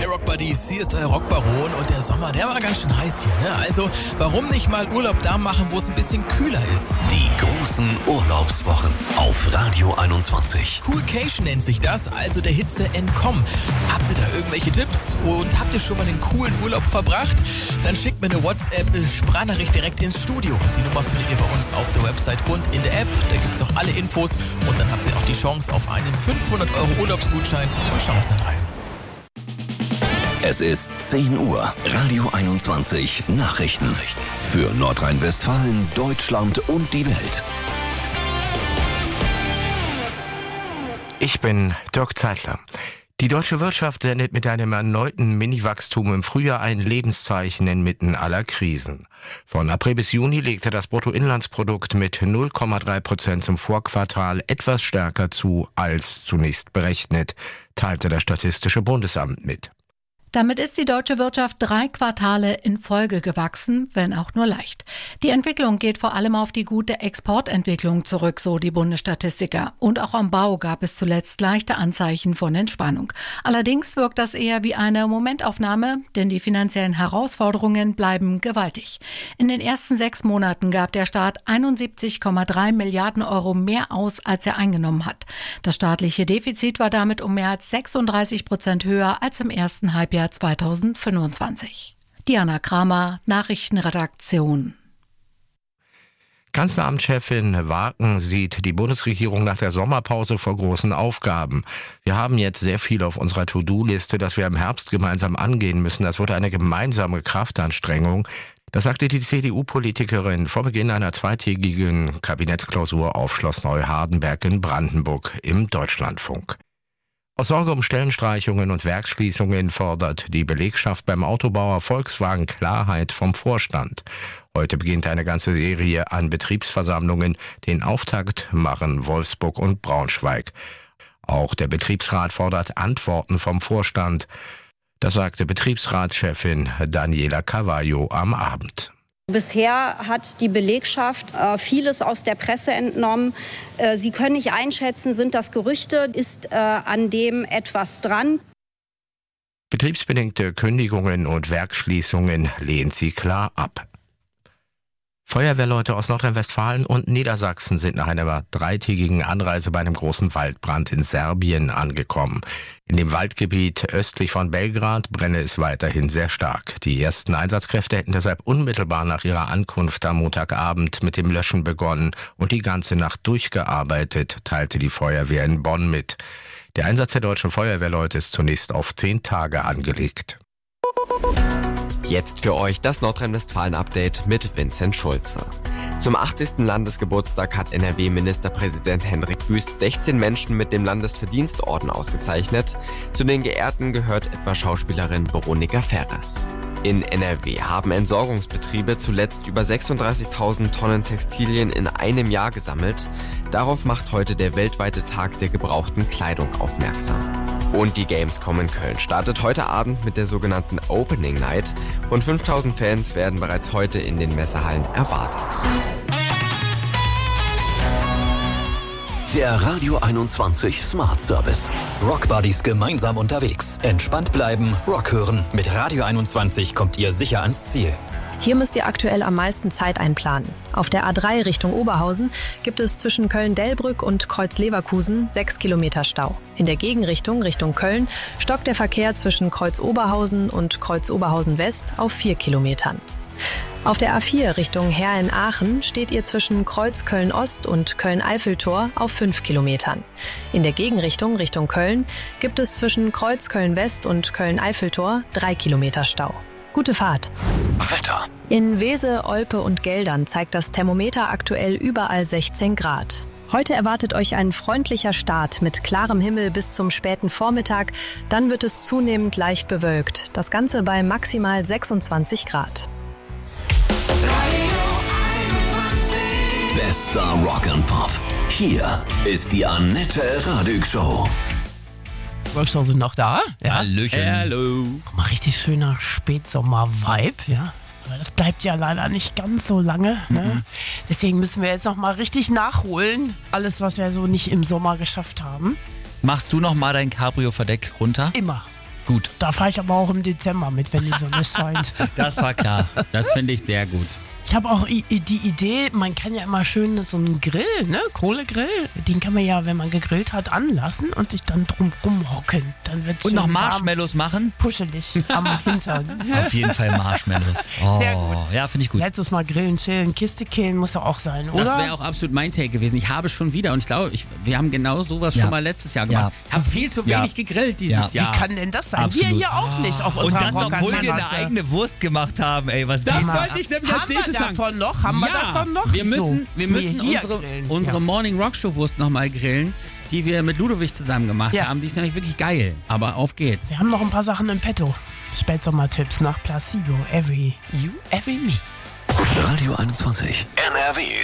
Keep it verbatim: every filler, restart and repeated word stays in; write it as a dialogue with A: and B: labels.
A: Hey Rockbuddies, hier ist euer Rockbaron und der Sommer, der war ganz schön heiß hier, ne? Also, warum nicht mal Urlaub da machen, wo es ein bisschen kühler ist?
B: Die großen Urlaubswochen auf Radio einundzwanzig.
A: Coolcation nennt sich das, also der Hitze entkommen. Habt ihr da irgendwelche Tipps und habt ihr schon mal einen coolen Urlaub verbracht? Dann schickt mir eine WhatsApp-Sprachnachricht direkt ins Studio. Die Nummer findet ihr bei uns auf der Website und in der App. Da gibt es auch alle Infos und dann habt ihr auch die Chance auf einen fünfhundert Euro Urlaubsgutschein von Chancenreisen.
B: Es ist zehn Uhr. Radio einundzwanzig Nachrichten. Für Nordrhein-Westfalen, Deutschland und die Welt.
C: Ich bin Dirk Zeitler. Die deutsche Wirtschaft sendet mit einem erneuten Mini-Wachstum im Frühjahr ein Lebenszeichen inmitten aller Krisen. Von April bis Juni legte das Bruttoinlandsprodukt mit null Komma drei Prozent zum Vorquartal etwas stärker zu als zunächst berechnet, teilte das Statistische Bundesamt mit.
D: Damit ist die deutsche Wirtschaft drei Quartale in Folge gewachsen, wenn auch nur leicht. Die Entwicklung geht vor allem auf die gute Exportentwicklung zurück, so die Bundesstatistiker. Und auch am Bau gab es zuletzt leichte Anzeichen von Entspannung. Allerdings wirkt das eher wie eine Momentaufnahme, denn die finanziellen Herausforderungen bleiben gewaltig. In den ersten sechs Monaten gab der Staat einundsiebzig Komma drei Milliarden Euro mehr aus, als er eingenommen hat. Das staatliche Defizit war damit um mehr als sechsunddreißig Prozent höher als im ersten Halbjahr zweitausendfünfundzwanzig. Diana Kramer, Nachrichtenredaktion.
C: Kanzleramtschefin Wagen sieht die Bundesregierung nach der Sommerpause vor großen Aufgaben. Wir haben jetzt sehr viel auf unserer To-Do-Liste, das wir im Herbst gemeinsam angehen müssen. Das wird eine gemeinsame Kraftanstrengung. Das sagte die C D U-Politikerin vor Beginn einer zweitägigen Kabinettsklausur auf Schloss Neuhardenberg in Brandenburg im Deutschlandfunk. Aus Sorge um Stellenstreichungen und Werksschließungen fordert die Belegschaft beim Autobauer Volkswagen Klarheit vom Vorstand. Heute beginnt eine ganze Serie an Betriebsversammlungen. Den Auftakt machen Wolfsburg und Braunschweig. Auch der Betriebsrat fordert Antworten vom Vorstand. Das sagte Betriebsratschefin Daniela Cavallo am Abend.
E: Bisher hat die Belegschaft äh, vieles aus der Presse entnommen. Äh, sie können nicht einschätzen, sind das Gerüchte, ist äh, an dem etwas dran.
C: Betriebsbedingte Kündigungen und Werksschließungen lehnt sie klar ab. Feuerwehrleute aus Nordrhein-Westfalen und Niedersachsen sind nach einer dreitägigen Anreise bei einem großen Waldbrand in Serbien angekommen. In dem Waldgebiet östlich von Belgrad brenne es weiterhin sehr stark. Die ersten Einsatzkräfte hätten deshalb unmittelbar nach ihrer Ankunft am Montagabend mit dem Löschen begonnen und die ganze Nacht durchgearbeitet, teilte die Feuerwehr in Bonn mit. Der Einsatz der deutschen Feuerwehrleute ist zunächst auf zehn Tage angelegt.
F: Jetzt für euch das Nordrhein-Westfalen-Update mit Vincent Schulze. Zum achtzigsten Landesgeburtstag hat N R W-Ministerpräsident Hendrik Wüst sechzehn Menschen mit dem Landesverdienstorden ausgezeichnet. Zu den Geehrten gehört etwa Schauspielerin Veronika Ferres. In N R W haben Entsorgungsbetriebe zuletzt über sechsunddreißigtausend Tonnen Textilien in einem Jahr gesammelt. Darauf macht heute der weltweite Tag der gebrauchten Kleidung aufmerksam. Und die Gamescom in Köln startet heute Abend mit der sogenannten Opening Night. Rund fünftausend Fans werden bereits heute in den Messehallen erwartet.
B: Der Radio einundzwanzig Smart Service.
G: Rockbuddies gemeinsam unterwegs. Entspannt bleiben, Rock hören. Mit Radio einundzwanzig kommt ihr sicher ans Ziel.
H: Hier müsst ihr aktuell am meisten Zeit einplanen. Auf der A drei Richtung Oberhausen gibt es zwischen Köln-Delbrück und Kreuz-Leverkusen sechs Kilometer Stau. In der Gegenrichtung, Richtung Köln, stockt der Verkehr zwischen Kreuz-Oberhausen und Kreuz-Oberhausen-West auf vier Kilometern. Auf der A vier Richtung Heer-in-Aachen steht ihr zwischen Kreuz Köln-Ost und Köln-Eiffeltor auf fünf Kilometern. In der Gegenrichtung, Richtung Köln, gibt es zwischen Kreuz Köln-West und Köln-Eiffeltor drei Kilometer Stau. Gute Fahrt.
B: Wetter.
H: In Wese, Olpe und Geldern zeigt das Thermometer aktuell überall sechzehn Grad. Heute erwartet euch ein freundlicher Start mit klarem Himmel bis zum späten Vormittag. Dann wird es zunehmend leicht bewölkt. Das Ganze bei maximal sechsundzwanzig Grad.
B: Bester Rock and Pop. Hier ist die Annette Radig Show.
I: Rockstar sind noch da. Ja.
J: Hallöchen.
I: Hallo. Mal richtig schöner Spätsommer-Vibe, ja. Aber das bleibt ja leider nicht ganz so lange. Ne? Mhm. Deswegen müssen wir jetzt noch mal richtig nachholen. Alles, was wir so nicht im Sommer geschafft haben.
J: Machst du noch mal dein Cabrio-Verdeck runter?
I: Immer.
J: Gut.
I: Da fahre ich aber auch im Dezember mit, wenn die Sonne scheint.
J: Das war klar. Das finde ich sehr gut.
I: Ich habe auch i- die Idee, man kann ja immer schön so einen Grill, ne, Kohlegrill, den kann man ja, wenn man gegrillt hat, anlassen und sich dann drum rumhocken. Dann wird's
J: Und
I: schön
J: noch
I: warm,
J: Marshmallows machen?
I: puschelig am Hintern.
J: Auf jeden Fall Marshmallows. Oh,
I: Sehr gut.
J: Ja, finde ich gut.
I: Letztes Mal grillen, chillen, Kiste killen muss ja auch sein, oder?
K: Das wäre auch absolut mein Take gewesen. Ich habe schon wieder, und ich glaube, ich, wir haben genau sowas
J: Ja.
K: schon mal letztes Jahr gemacht.
J: Ja.
K: Ich habe viel zu wenig
J: Ja.
K: gegrillt dieses
J: Ja.
K: Jahr.
I: Wie kann denn das sein?
J: Absolut.
I: Wir hier auch nicht auf
J: Und
I: unserer
J: das, obwohl wir eine
I: Rocker-Terrasse.
J: eigene Wurst gemacht haben, ey. Was
K: Das
J: die-
K: wollte ich nämlich als
I: Haben wir
K: nächstes sagen.
I: davon noch? Haben wir
K: ja,
I: davon noch?
K: wir müssen,
I: So.
K: wir müssen
I: hier
K: unsere,
I: grillen.
K: unsere
I: Ja.
K: Morning Rock Show Wurst nochmal grillen, die wir mit Ludwig zusammen gemacht
I: Ja.
K: haben. Die ist nämlich wirklich geil. Aber auf geht.
I: Wir haben noch ein paar Sachen im Petto. Spätsommer-Tipps nach Placebo. Every you, every me.
B: Radio einundzwanzig. N R Ws